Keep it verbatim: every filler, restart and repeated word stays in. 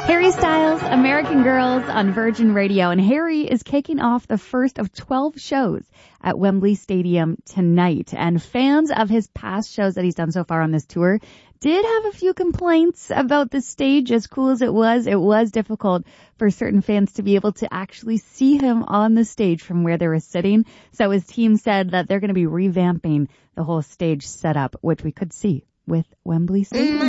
Harry Styles, American Girls on Virgin Radio. And Harry is kicking off the first of twelve shows at Wembley Stadium tonight. And fans of his past shows that he's done so far on this tour did have a few complaints about the stage. As cool as it was, it was difficult for certain fans to be able to actually see him on the stage from where they were sitting. So his team said that they're going to be revamping the whole stage setup, which we could see with Wembley Stadium.